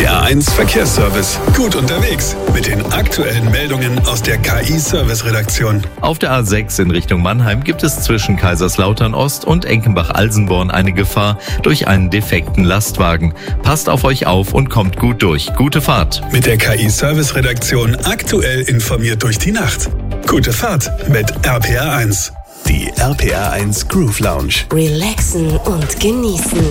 RPR 1 Verkehrsservice. Gut unterwegs mit den aktuellen Meldungen aus der KI-Service-Redaktion. Auf der A6 in Richtung Mannheim gibt es zwischen Kaiserslautern Ost und Enkenbach-Alsenborn eine Gefahr durch einen defekten Lastwagen. Passt auf euch auf und kommt gut durch. Gute Fahrt. Mit der KI-Service-Redaktion aktuell informiert durch die Nacht. Gute Fahrt mit RPR 1. Die RPR 1 Groove Lounge. Relaxen und genießen.